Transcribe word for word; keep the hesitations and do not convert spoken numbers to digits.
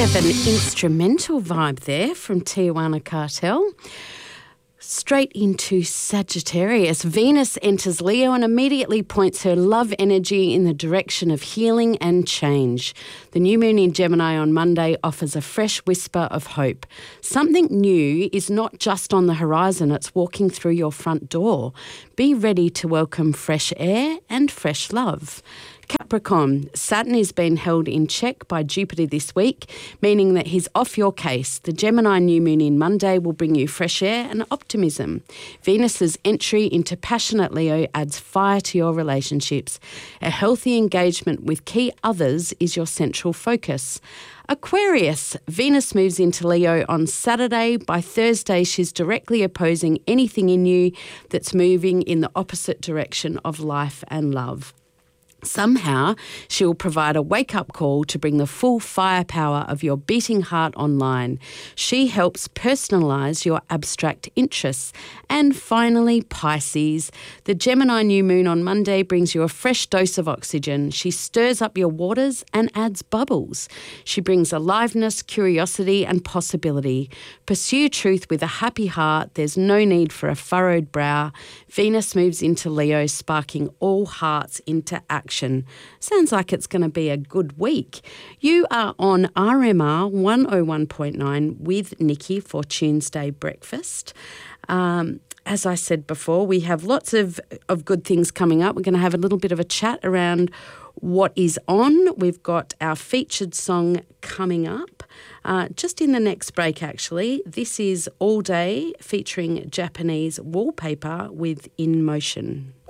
of an instrumental vibe there from Tijuana Cartel. Straight into Sagittarius. Venus enters Leo and immediately points her love energy in the direction of healing and change. The new moon in Gemini on Monday offers a fresh whisper of hope. Something new is not just on the horizon, it's walking through your front door. Be ready to welcome fresh air and fresh love. Capricorn, Saturn is being held in check by Jupiter this week, meaning that he's off your case. The Gemini new moon in Monday will bring you fresh air and optimism. Venus's entry into passionate Leo adds fire to your relationships. A healthy engagement with key others is your central focus. Aquarius, Venus moves into Leo on Saturday. By Thursday, she's directly opposing anything in you that's moving in the opposite direction of life and love. Somehow, she will provide a wake-up call to bring the full firepower of your beating heart online. She helps personalise your abstract interests. And finally, Pisces. The Gemini new moon on Monday brings you a fresh dose of oxygen. She stirs up your waters and adds bubbles. She brings aliveness, curiosity and possibility. Pursue truth with a happy heart. There's no need for a furrowed brow. Venus moves into Leo, sparking all hearts into action. Sounds like it's going to be a good week. You are on R M R one oh one point nine with Nikki for Tuesday Breakfast. Um, as I said before, we have lots of, of good things coming up. We're going to have a little bit of a chat around what is on. We've got our featured song coming up uh, just in the next break, actually. This is All Day featuring Japanese Wallpaper with In Motion.